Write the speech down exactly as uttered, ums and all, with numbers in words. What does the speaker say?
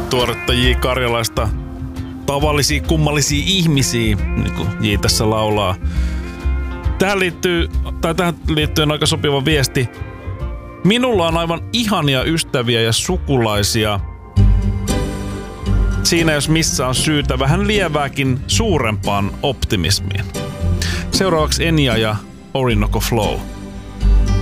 tuoretta J. Karjalaista. Tavallisia kummallisia ihmisiä, niin kuin J tässä laulaa. Tähän liittyy, tai tähän liittyen aika sopiva viesti. Minulla on aivan ihania ystäviä ja sukulaisia. Siinä jos missä on syytä vähän lievääkin suurempaan optimismiin. Seuraavaksi Enya ja Orinoco Flow.